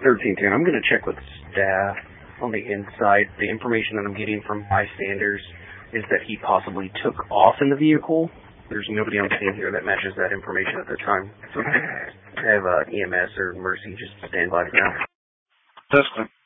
1310. I'm going to check with staff on the inside. The information that I'm getting from bystanders is that he possibly took off in the vehicle. There's nobody on scene here that matches that information at the time. So have EMS or Mercy just stand by for now. That's clear.